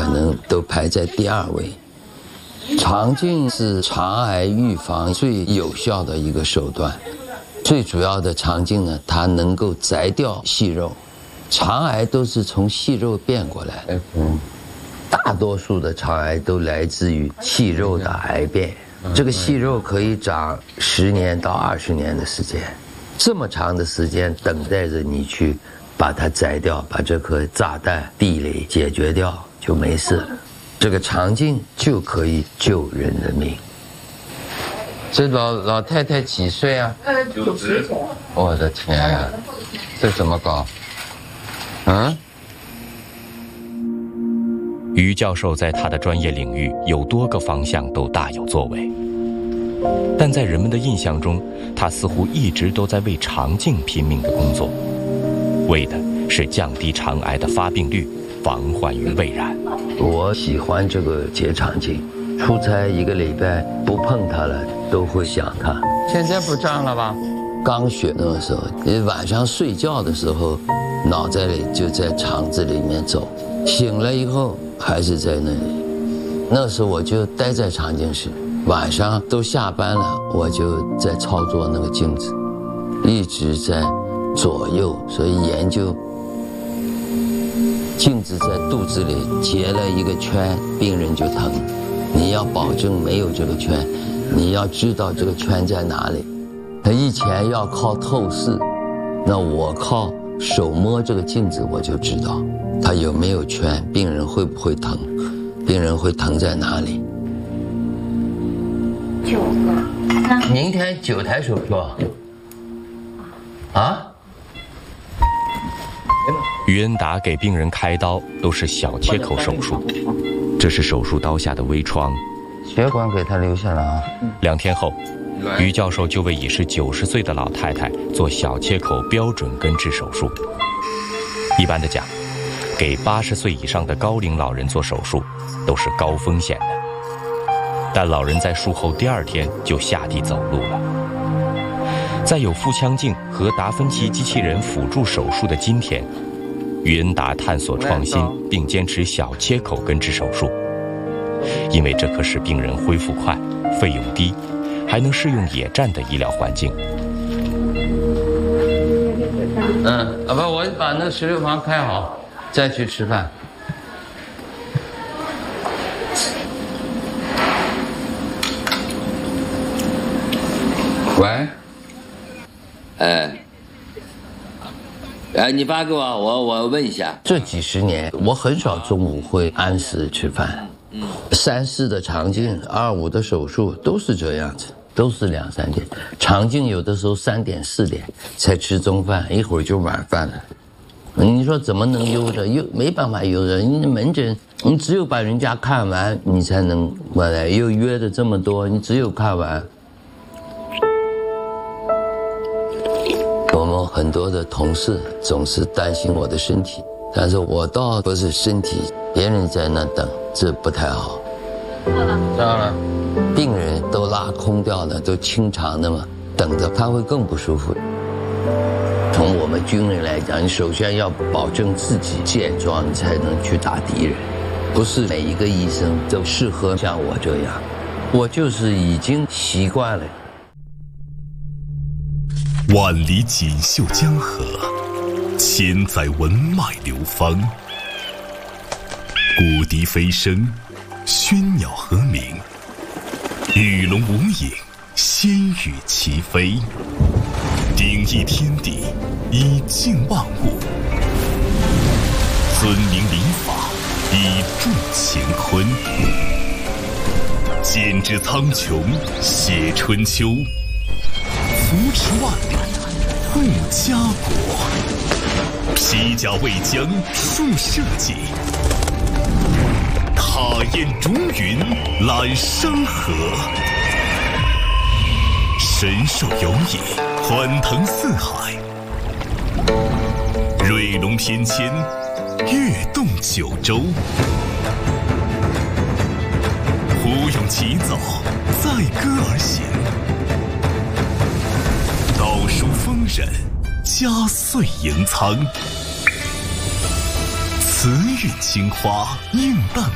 能都排在第2位。肠镜是肠癌预防最有效的一个手段。最主要的肠镜呢，它能够摘掉息肉。肠癌都是从息肉变过来的，大多数的肠癌都来自于息肉的癌变。这个息肉可以长10年到20年的时间，这么长的时间等待着你去把它摘掉，把这颗炸弹地雷解决掉，就没事了。这个肠镜就可以救人的命。这老太太几岁啊？90。我的天啊，这怎么搞？ 于教授在他的专业领域有多个方向都大有作为，但在人们的印象中，他似乎一直都在为肠镜拼命的工作，为的是降低肠癌的发病率，防患于未然。 我喜欢这个结肠镜，出差1个礼拜不碰它了都会想它。现在不胀了吧？刚学那个时候，晚上睡觉的时候，脑袋里就在肠子里面走，醒了以后还是在那里。那时候我就待在肠镜室，晚上都下班了，我就在操作那个镜子，一直在左右，所以研究镜子在肚子里结了一个圈，病人就疼。你要保证没有这个圈，你要知道这个圈在哪里。他以前要靠透视，那我靠手摸这个镜子，我就知道它有没有圈，病人会不会疼，病人会疼在哪里。9个。明天9台手术啊？ 于恩达给病人开刀都是小切口手术，这是手术刀下的微创。 血管给他留下了啊。 2天后，于教授就为已是90岁的老太太做小切口标准根治手术。一般的讲，给80岁以上的高龄老人做手术都是高风险的，但老人在术后第2天就下地走路了。在有腹腔镜和达芬奇机器人辅助手术的今天，于恩达探索创新并坚持小切口根治手术，因为这可使病人恢复快，费用低，还能适用野战的医疗环境。 我把那16房开好，再去吃饭。喂。 你发给我问一下。 这几10年，我很少中午会按时吃饭。3、4的肠镜，2、5的手术都是这样子，都是2、3点。肠镜有的时候3点、4点才吃中饭，一会儿就晚饭了。你说怎么能悠着？没办法悠着。你门诊，你只有把人家看完，你才能过来。又约的这么多，你只有看完。我们很多的同事总是担心我的身体，但是我倒不是身体，别人在那等，这不太好。这样了，病人都拉空掉了，都清肠的嘛，等着他会更不舒服。从我们军人来讲，你首先要保证自己健壮，你才能去打敌人。不是每一个医生都适合像我这样，我就是已经习惯了。 万里锦绣江河，千载文脉流芳。古笛飞声，喧鸟和鸣，与龙无影，仙羽齐飞。鼎益天地，以静万物；尊明礼法，以助乾坤。剪纸苍穹，写春秋。扶持万里，护家国；披甲为将，树社稷；踏雁逐云，揽山河。神兽游弋，欢腾四海；瑞龙翩跹，跃动九州。虎勇齐走，载歌而行。道书丰稔，家岁盈仓；慈韵青花映淡